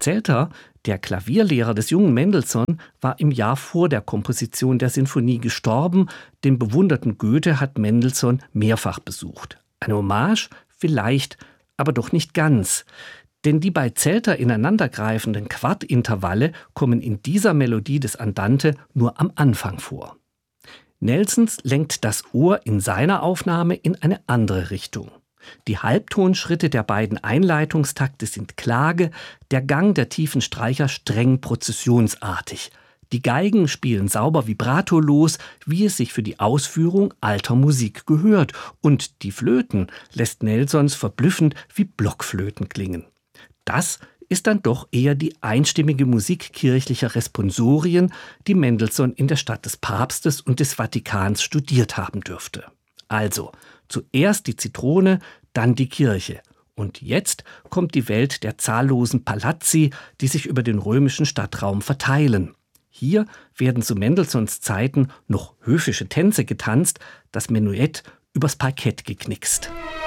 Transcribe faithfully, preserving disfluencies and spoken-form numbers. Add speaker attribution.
Speaker 1: Zelter, der Klavierlehrer des jungen Mendelssohn, war im Jahr vor der Komposition der Sinfonie gestorben. Den bewunderten Goethe hat Mendelssohn mehrfach besucht. Eine Hommage? Vielleicht, aber doch nicht ganz. Denn die bei Zelter ineinandergreifenden Quartintervalle kommen in dieser Melodie des Andante nur am Anfang vor. Nelsons lenkt das Ohr in seiner Aufnahme in eine andere Richtung. Die Halbtonschritte der beiden Einleitungstakte sind Klage, der Gang der tiefen Streicher streng prozessionsartig. Die Geigen spielen sauber vibrato los, wie es sich für die Ausführung alter Musik gehört. Und die Flöten lässt Nelsons verblüffend wie Blockflöten klingen. Das ist dann doch eher die einstimmige Musik kirchlicher Responsorien, die Mendelssohn in der Stadt des Papstes und des Vatikans studiert haben dürfte. Also, zuerst die Zitrone, dann die Kirche. Und jetzt kommt die Welt der zahllosen Palazzi, die sich über den römischen Stadtraum verteilen. Hier werden zu Mendelssohns Zeiten noch höfische Tänze getanzt, das Menuett übers Parkett geknickst.